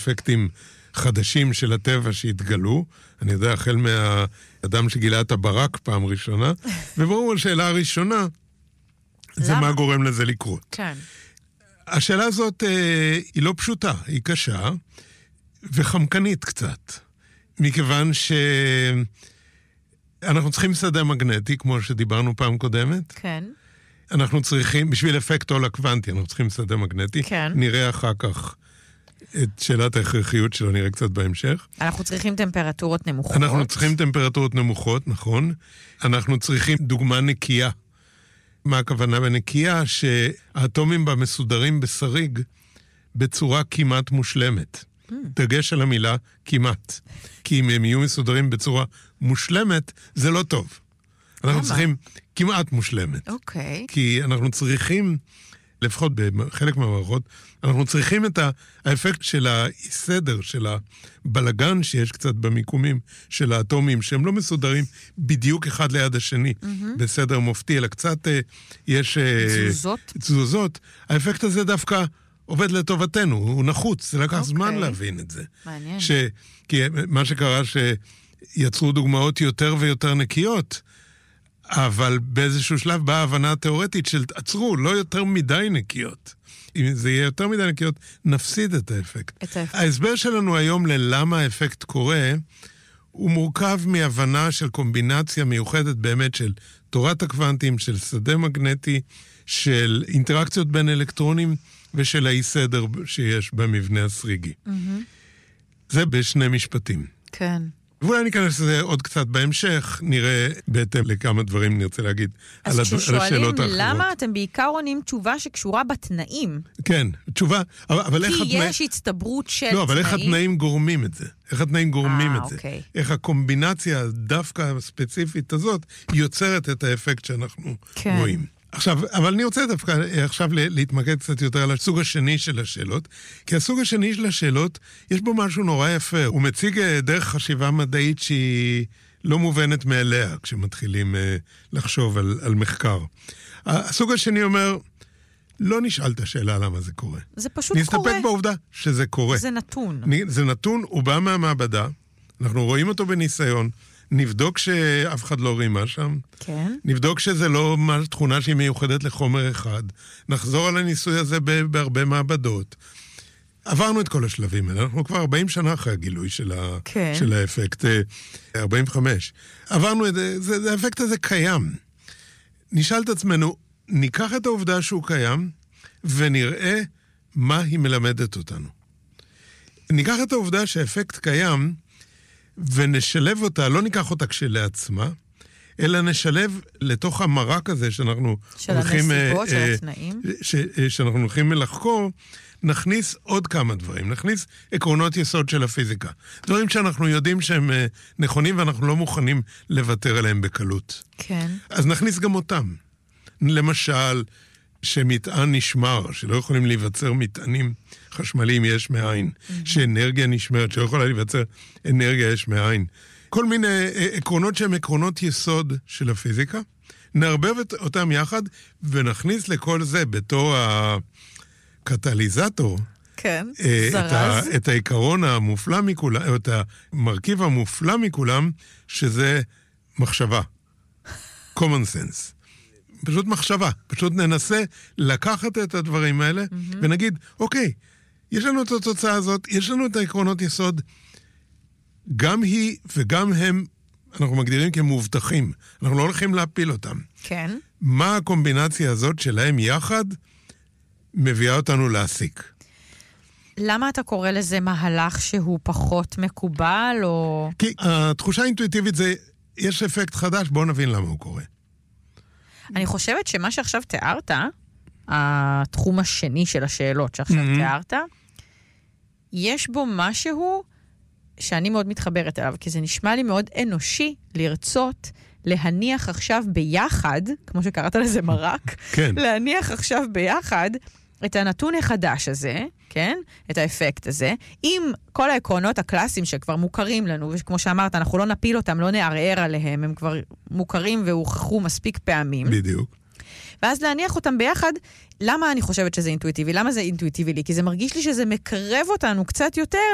אפקטים חדשים של הטבע שהתגלו. אני יודע, החל מהאדם שגילה את הברק פעם ראשונה, וברור השאלה הראשונה, זה מה גורם לזה לקרות. כן. השאלה הזאת היא לא פשוטה, היא קשה, וחמקנית קצת. מכיוון שאנחנו צריכים שדה מגנטי, כמו שדיברנו פעם קודמת. כן. אנחנו צריכים, בשביל אפקט עול הקוונטי, אנחנו צריכים שדה מגנטי. כן. נראה אחר כך את שאלת ההכרחיות שלו, נראה קצת בהמשך. אנחנו צריכים טמפרטורות נמוכות. אנחנו צריכים טמפרטורות נמוכות, נכון. אנחנו צריכים דוגמה נקייה. מה הכוונה בנקייה? שהאטומים בה מסודרים בשריג בצורה כמעט מושלמת. דגש על המילה כמעט. כי אם הם יהיו מסודרים בצורה מושלמת, זה לא טוב. אנחנו צריכים כמעט מושלמת. אוקיי. כי אנחנו צריכים, לפחות בחלק מהמערכות, אנחנו צריכים את האפקט של הסדר, של הבלגן שיש קצת במיקומים של האטומים, שהם לא מסודרים בדיוק אחד ליד השני, בסדר מופתי, אלא קצת יש תזוזות. האפקט הזה דווקא עובד לטובתנו, הוא נחוץ, זה לקח זמן להבין את זה. מעניין. כי מה שקרה שיצרו דוגמאות יותר ויותר נקיות, אבל באיזשהו שלב באה ההבנה התיאורטית של עצרו, לא יותר מדי נקיות. אם זה יהיה יותר מדי נקיות, נפסיד את האפקט. ההסבר שלנו היום ללמה האפקט קורה, הוא מורכב מהבנה של קומבינציה מיוחדת באמת של תורת הקוונטים, של שדה מגנטי, של אינטראקציות בין אלקטרונים, ושל האי סדר שיש במבנה הסריגי. זה בשני משפטים. כן. ואולי ניכנס לזה עוד קצת בהמשך, נראה בהתאם לכמה דברים נרצה להגיד על השאלות האחרות. אז כששואלים למה אתם בעיקר עונים תשובה שקשורה בתנאים. כן, תשובה, אבל איך כי יש הצטברות של תנאים. לא, אבל איך התנאים גורמים את זה? איך התנאים גורמים את זה? אוקיי. איך הקומבינציה דווקא הספציפית הזאת יוצרת את האפקט שאנחנו רואים. עכשיו, אבל אני רוצה דווקא עכשיו להתמקד קצת יותר על הסוג השני של השאלות, כי הסוג השני של השאלות, יש בו משהו נורא יפה. הוא מציג דרך חשיבה מדעית שהיא לא מובנת מאליה, כשמתחילים לחשוב על מחקר. הסוג השני אומר, לא נשאל את השאלה למה זה קורה. זה פשוט קורה. נסתפק בעובדה שזה קורה. זה נתון. זה נתון, הוא בא מהמעבדה, אנחנו רואים אותו בניסיון, נבדוק שאף אחד לא רימה שם. כן. נבדוק שזה לא תכונה שהיא מיוחדת לחומר אחד. נחזור על הניסוי הזה בהרבה מעבדות. עברנו את כל השלבים האלה. אנחנו כבר 40 שנה אחרי הגילוי של האפקט. 45. עברנו את זה, האפקט הזה קיים. נשאל את עצמנו, ניקח את העובדה שהוא קיים, ונראה מה היא מלמדת אותנו. ניקח את העובדה שהאפקט קיים, ונשלב אותה, לא ניקח אותה כשלעצמה, אלא נשלב לתוך המרק הזה שאנחנו הולכים... של הנסיבות, של התנאים. שאנחנו הולכים לחקור, נכניס עוד כמה דברים. נכניס עקרונות יסוד של הפיזיקה. דברים שאנחנו יודעים שהם נכונים, ואנחנו לא מוכנים לוותר עליהם בקלות. כן. אז נכניס גם אותם. למשל, שמטען נשמר, שלא יכולים להיווצר מטענים חשמליים יש מאין, שאנרגיה נשמרת, שלא יכולה להיווצר אנרגיה יש מאין. כל מיני עקרונות שהם עקרונות יסוד של הפיזיקה, נערבב אותם יחד ונכניס לכל זה בתור הקטליזטור, כן, זרז. את העיקרון המופלא מכולם, את המרכיב המופלא מכולם, שזה מחשבה. common sense. פשוט מחשבה, פשוט ננסה לקחת את הדברים האלה, ונגיד, אוקיי, יש לנו את התוצאה הזאת, יש לנו את העקרונות יסוד, גם היא וגם הם, אנחנו מגדירים כמובטחים, אנחנו לא הולכים להפיל אותם. כן. מה הקומבינציה הזאת שלהם יחד מביאה אותנו להסיק? למה אתה קורא לזה מהלך שהוא פחות מקובל, או... כי התחושה האינטואיטיבית זה, יש אפקט חדש, בואו נבין למה הוא קורה. אני חושבת שמה שעכשיו תיארת, התחום השני של השאלות שעכשיו תיארת, יש בו משהו שאני מאוד מתחברת אליו, כי זה נשמע לי מאוד אנושי לרצות להניח עכשיו ביחד, כמו שקראת לזה מרק, כן. להניח עכשיו ביחד את הנתון החדש הזה, כן? את האפקט הזה, עם כל העקרונות הקלאסיים שכבר מוכרים לנו, וכמו שאמרת, אנחנו לא נפיל אותם, לא נערער עליהם, הם כבר מוכרים והוכחו מספיק פעמים. בדיוק. ואז להניח אותם ביחד, למה אני חושבת שזה אינטואיטיבי? למה זה אינטואיטיבי לי? כי זה מרגיש לי שזה מקרב אותנו קצת יותר